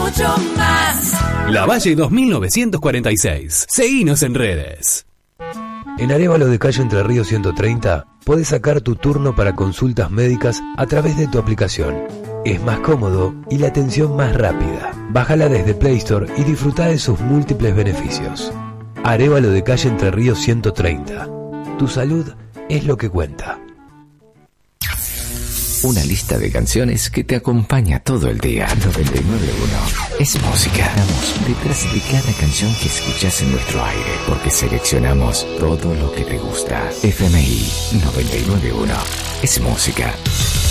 mucho más. Lavalle 2946. Seguinos en redes. En Arévalo de Calle Entre Ríos 130 podés sacar tu turno para consultas médicas a través de tu aplicación. Es más cómodo y la atención más rápida. Bájala desde Play Store y disfruta de sus múltiples beneficios. Arévalo de Calle Entre Ríos 130. Tu salud es lo que cuenta. Una lista de canciones que te acompaña todo el día. 99.1 es música. Estamos detrás de cada canción que escuchas en nuestro aire, porque seleccionamos todo lo que te gusta. FMI 99.1 es música.